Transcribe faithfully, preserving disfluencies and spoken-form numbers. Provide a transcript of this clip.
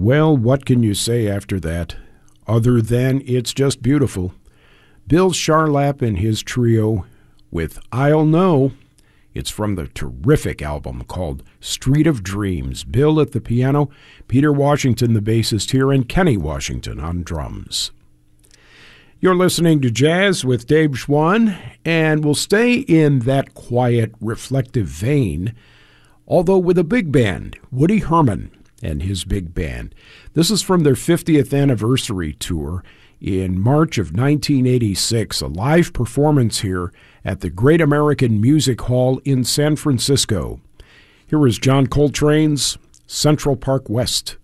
Well, what can you say after that, other than it's just beautiful? Bill Charlap and his trio with I'll Know. It's from the terrific album called Street of Dreams. Bill at the piano, Peter Washington, the bassist here, and Kenny Washington on drums. You're listening to Jazz with Dave Schwann, and we'll stay in that quiet, reflective vein, although with a big band, Woody Herman and his big band. This is from their fiftieth anniversary tour in March of nineteen eighty-six, a live performance here at the Great American Music Hall in San Francisco. Here is John Coltrane's Central Park West.